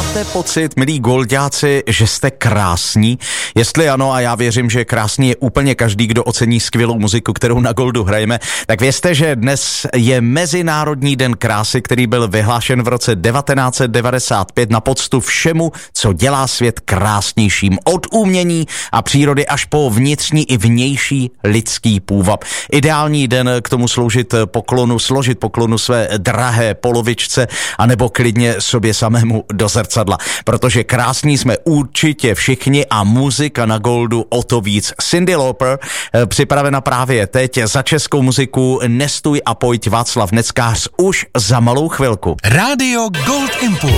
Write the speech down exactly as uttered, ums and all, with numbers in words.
Máte pocit, milí golďáci, že jste krásní? Jestli ano, a já věřím, že krásný je úplně každý, kdo ocení skvělou muziku, kterou na Goldu hrajeme, tak vězte, že dnes je Mezinárodní den krásy, který byl vyhlášen v roce devatenáct set devadesát pět na poctu všemu, co dělá svět krásnějším. Od umění a přírody až po vnitřní i vnější lidský půvab. Ideální den k tomu sloužit poklonu, složit poklonu své drahé polovičce, anebo klidně sobě samému do zrcadla. Protože krásní jsme určitě všichni a muzika na Goldu o to víc. Cyndi Lauper, připravena právě teď za českou muziku Nestůj a pojď, Václav Neckář už za malou chvilku. Rádio Gold Impuls.